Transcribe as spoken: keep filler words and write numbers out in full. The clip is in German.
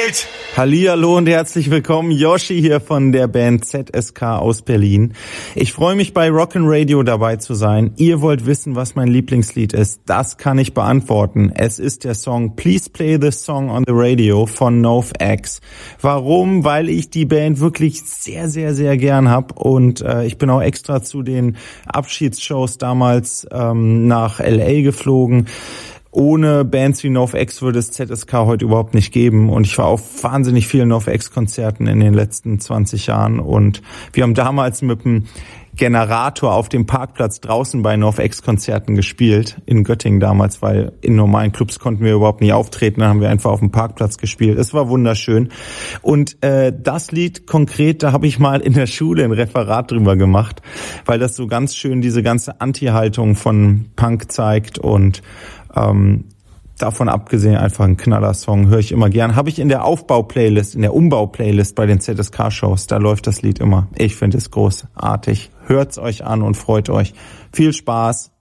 Welt. Hallihallo und herzlich willkommen, Yoshi hier von der Band Z S K aus Berlin. Ich freue mich, bei Rockin' Radio dabei zu sein. Ihr wollt wissen, was mein Lieblingslied ist. Das kann ich beantworten. Es ist der Song Please Play This Song on the Radio von NoFX. Warum? Weil ich die Band wirklich sehr, sehr, sehr gern hab und äh, ich bin auch extra zu den Abschiedsshows damals ähm, nach L A geflogen. Ohne Bands wie NoFX würde es Z S K heute überhaupt nicht geben und ich war auf wahnsinnig vielen NoFX-Konzerten in den letzten zwanzig Jahren und wir haben damals mit dem Generator auf dem Parkplatz draußen bei NoFX-Konzerten gespielt, in Göttingen damals, weil in normalen Clubs konnten wir überhaupt nicht auftreten, dann haben wir einfach auf dem Parkplatz gespielt. Es war wunderschön und äh, das Lied konkret, da habe ich mal in der Schule ein Referat drüber gemacht, weil das so ganz schön diese ganze Anti-Haltung von Punk zeigt und Ähm, davon abgesehen einfach ein Knaller-Song, höre ich immer gern. Habe ich in der Aufbau-Playlist, in der Umbau-Playlist bei den Z S K-Shows, da läuft das Lied immer. Ich finde es großartig. Hört's euch an und freut euch. Viel Spaß.